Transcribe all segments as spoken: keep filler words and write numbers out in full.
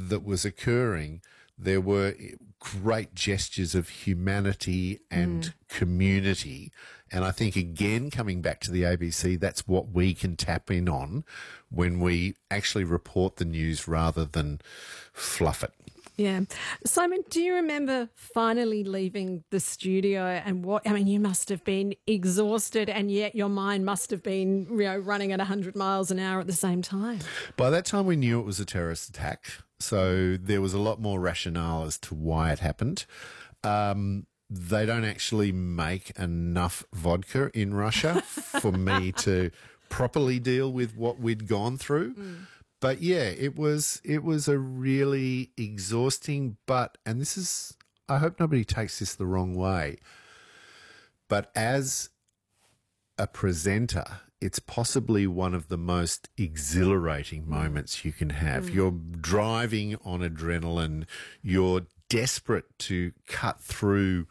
that was occurring, there were great gestures of humanity and mm. community. And I think, again, coming back to the A B C, that's what we can tap in on when we actually report the news rather than fluff it. Yeah. Simon, do you remember finally leaving the studio and what, I mean, you must have been exhausted and yet your mind must have been, you know, running at one hundred miles an hour at the same time. By that time we knew it was a terrorist attack, so there was a lot more rationale as to why it happened. Um, they don't actually make enough vodka in Russia for me to properly deal with what we'd gone through. Mm. But yeah, it was it was a really exhausting, but, and this is, I hope nobody takes this the wrong way, but as a presenter, it's possibly one of the most exhilarating moments you can have. Mm. You're driving on adrenaline, you're desperate to cut through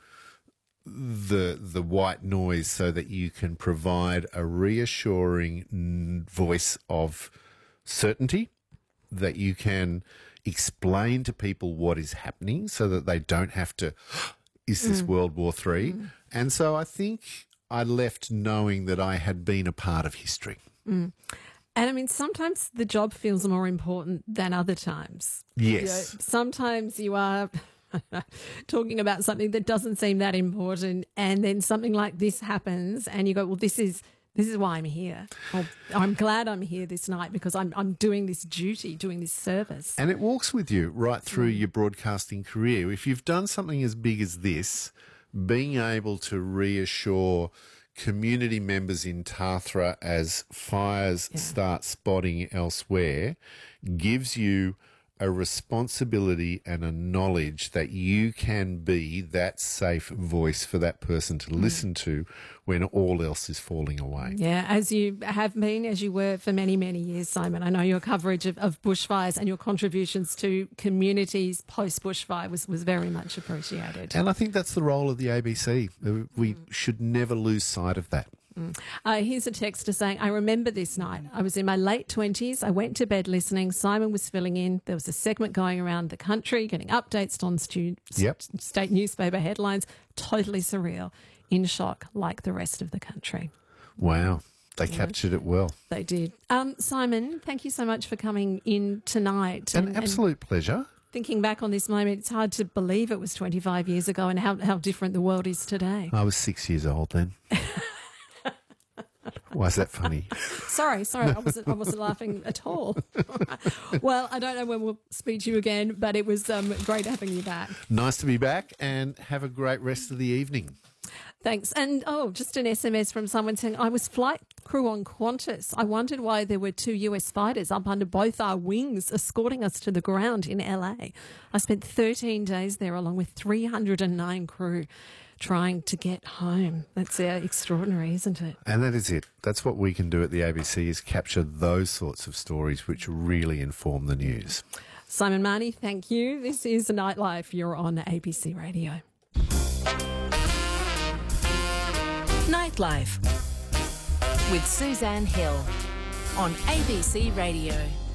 the the white noise so that you can provide a reassuring voice of certainty, that you can explain to people what is happening so that they don't have to, is this mm. World War Three? Mm. And so I think I left knowing that I had been a part of history. Mm. And I mean, sometimes the job feels more important than other times. Yes. You know, sometimes you are talking about something that doesn't seem that important, and then something like this happens and you go, well, this is This is why I'm here. Well, I'm glad I'm here this night because I'm I'm doing this duty, doing this service. And it walks with you right through mm. your broadcasting career. If you've done something as big as this, being able to reassure community members in Tathra as fires yeah. start spotting elsewhere gives you a responsibility and a knowledge that you can be that safe voice for that person to listen to when all else is falling away. Yeah, as you have been, as you were for many, many years, Simon. I know your coverage of, of bushfires and your contributions to communities post-bushfire was, was very much appreciated. And I think that's the role of the A B C. We mm. should never lose sight of that. Uh, here's a texter saying, I remember this night. I was in my late twenties. I went to bed listening. Simon was filling in. There was a segment going around the country, getting updates on stu- yep. st- state newspaper headlines. Totally surreal. In shock, like the rest of the country. Wow. They yeah. captured it well. They did. Um, Simon, thank you so much for coming in tonight. An and, absolute and pleasure. Thinking back on this moment, it's hard to believe it was twenty-five years ago and how, how different the world is today. I was six years old then. Why is that funny? Sorry, sorry, I wasn't, I wasn't laughing at all. Well, I don't know when we'll speak to you again, but it was um, great having you back. Nice to be back, and have a great rest of the evening. Thanks. And, oh, just an S M S from someone saying, I was flight crew on Qantas. I wondered why there were two U S fighters up under both our wings escorting us to the ground in L A. I spent thirteen days there along with three hundred nine crew trying to get home. That's uh, extraordinary, isn't it? And that is it. That's what we can do at the A B C, is capture those sorts of stories which really inform the news. Simon Mahoney, thank you. This is Nightlife. You're on A B C Radio. Nightlife with Suzanne Hill on A B C Radio.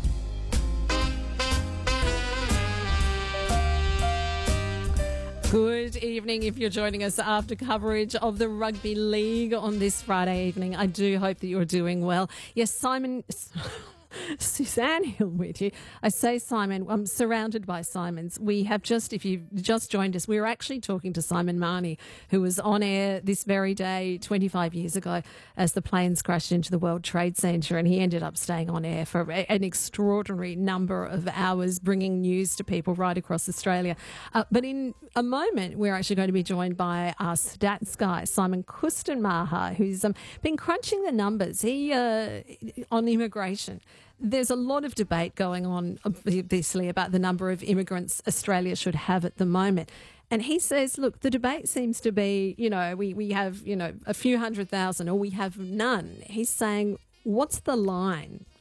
Good evening if you're joining us after coverage of the Rugby League on this Friday evening. I do hope that you're doing well. Yes, Simon... Suzanne Hill with you. I say Simon, I'm surrounded by Simons. We have just, if you've just joined us, we were actually talking to Simon Mahoney, who was on air this very day twenty-five years ago as the planes crashed into the World Trade Center, and he ended up staying on air for an extraordinary number of hours, bringing news to people right across Australia. Uh, but in a moment, we're actually going to be joined by our stats guy, Simon Kustenmacher, who's um, been crunching the numbers he uh, on immigration. There's a lot of debate going on, obviously, about the number of immigrants Australia should have at the moment. And he says, look, the debate seems to be, you know, we, we have, you know, a few hundred thousand or we have none. He's saying, what's the line?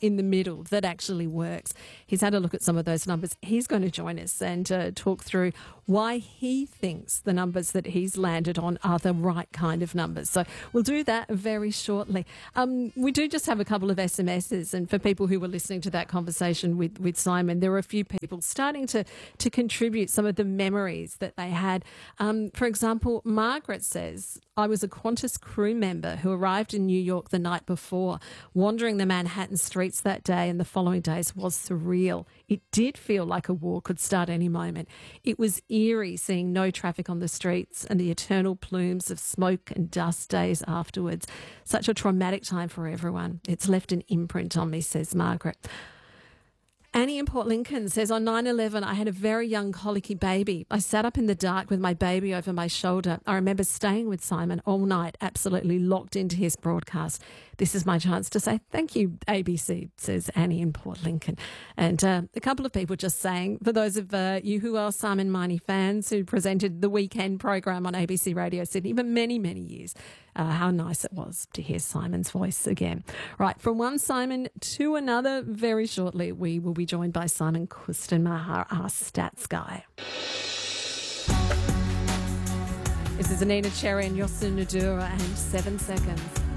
in the middle that actually works. He's had a look at some of those numbers. He's going to join us and uh, talk through why he thinks the numbers that he's landed on are the right kind of numbers. So we'll do that very shortly. Um, we do just have a couple of S M Ses, and for people who were listening to that conversation with, with Simon, there were a few people starting to, to contribute some of the memories that they had. Um, for example, Margaret says, I was a Qantas crew member who arrived in New York the night before. Wandering the Manhattan streets that day and the following days was surreal. It did feel like a war could start any moment. It was eerie seeing no traffic on the streets and the eternal plumes of smoke and dust days afterwards. Such a traumatic time for everyone. It's left an imprint on me, says Margaret. Annie in Port Lincoln says, on nine eleven, I had a very young colicky baby. I sat up in the dark with my baby over my shoulder. I remember staying with Simon all night, absolutely locked into his broadcast. This is my chance to say thank you, A B C, says Annie in Port Lincoln. And uh, a couple of people just saying, for those of uh, you who are Simon Miney fans who presented the weekend program on A B C Radio Sydney for many, many years, uh, how nice it was to hear Simon's voice again. Right, from one Simon to another, very shortly we will be joined by Simon Kustenmacher, our stats guy. This is Anina Cherry and Yosu Nadura and Seven Seconds.